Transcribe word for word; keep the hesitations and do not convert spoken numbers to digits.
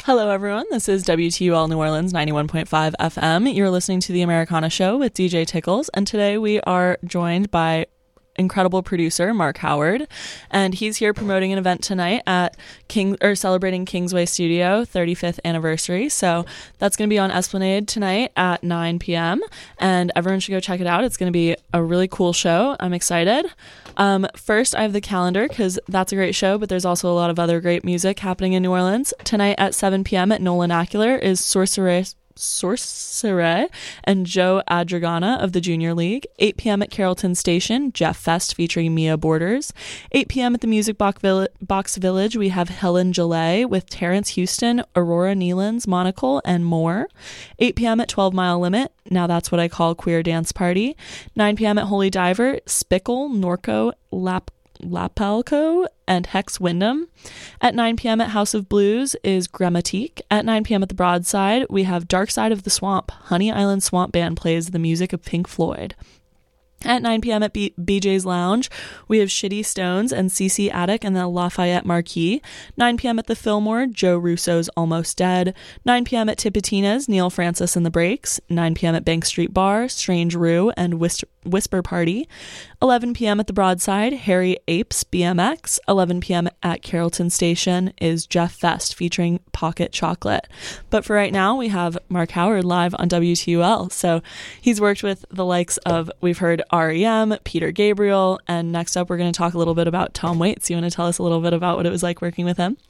Hello, everyone. This is W T U L New Orleans ninety-one point five F M. You're listening to The Americana Show with D J Tickles, and today we are joined by incredible producer Mark Howard, and he's here promoting an event tonight at King or celebrating Kingsway Studio thirty-fifth anniversary. So that's going to be on Esplanade tonight at nine p.m. and everyone should go check it out. It's going to be a really cool show. I'm excited. Um, first, I have the calendar because that's a great show, but there's also a lot of other great music happening in New Orleans. Tonight at seven p.m. at Nolan Acular is Sorceress Sorcerer and Joe Adragana of the Junior League. eight p.m. at Carrollton Station, Jeff Fest featuring Mia Borders. eight p.m. at the Music Box, Vill- Box Village, we have Helen Gillet with Terrence Houston, Aurora Nealons, Monocle, and more. eight p.m. at twelve Mile Limit, now that's what I call Queer Dance Party. nine p.m. at Holy Diver, Spickle, Norco, Lap Lapalco, and Hex Wyndham. At nine p.m. at House of Blues is Grammatique. At nine p.m. at the Broadside, we have Dark Side of the Swamp. Honey Island Swamp Band plays the music of Pink Floyd. At nine p.m. at B- BJ's Lounge, we have Shitty Stones and C C Attic and the Lafayette Marquee. nine p.m. at the Fillmore, Joe Russo's Almost Dead. nine p.m. at Tipitina's, Neil Francis and the Breaks. nine p.m. at Bank Street Bar, Strange Rue and Whis- Whisper Party. eleven p.m. at the Broadside, Harry Apes B M X. eleven p.m. at Carrollton Station is Jeff Fest featuring Pocket Chocolate. But for right now, we have Mark Howard live on W T U L. So he's worked with the likes of, we've heard R E M, Peter Gabriel, and next up we're going to talk a little bit about Tom Waits. You want to tell us a little bit about what it was like working with him?